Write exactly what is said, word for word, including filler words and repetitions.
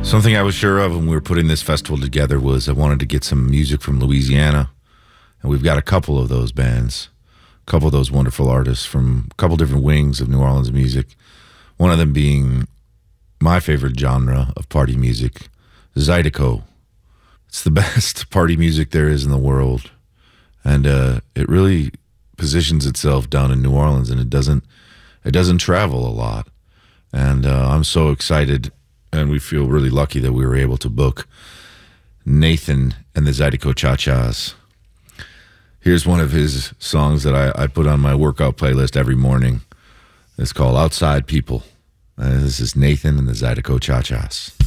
Something I was sure of when we were putting this festival together was I wanted to get some music from Louisiana, and we've got a couple of those bands, a couple of those wonderful artists from a couple different wings of New Orleans music, one of them being my favorite genre of party music, Zydeco. It's the best party music there is in the world, and uh, it really positions itself down in New Orleans, and it doesn't it doesn't travel a lot. And uh, I'm so excited, and we feel really lucky that we were able to book Nathan and the Zydeco Cha-Chas. Here's one of his songs that I, I put on my workout playlist every morning. It's called Outside People. Uh, this is Nathan and the Zydeco Cha-Chas.